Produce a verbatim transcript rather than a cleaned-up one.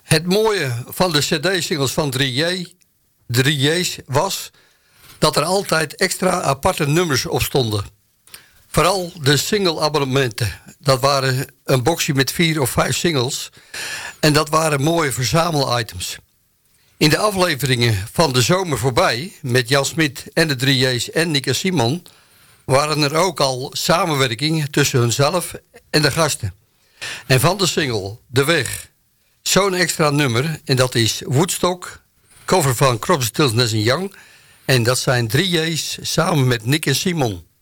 Het mooie van de cd-singles van drie J's was dat er altijd extra aparte nummers op stonden. Vooral de single-abonnementen. Dat waren een boxje met vier of vijf singles. En dat waren mooie verzamelitems. In de afleveringen van De Zomer Voorbij, met Jan Smit en de drie J's en Nick en Simon, waren er ook al samenwerkingen tussen hunzelf en de gasten. En van de single De Weg, zo'n extra nummer, en dat is Woodstock, cover van Crosby, Stills, Nash en Young. En dat zijn drie J's samen met Nick en Simon.